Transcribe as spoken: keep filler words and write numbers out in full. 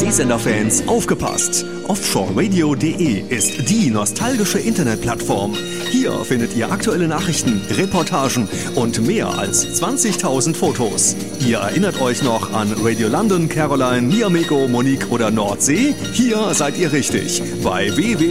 Seesender-Fans aufgepasst! offshore radio punkt de ist die nostalgische Internetplattform. Hier findet ihr aktuelle Nachrichten, Reportagen und mehr als zwanzigtausend Fotos. Ihr erinnert euch noch an Radio London, Caroline, Niamego, Monique oder Nordsee? Hier seid ihr richtig. Bei w w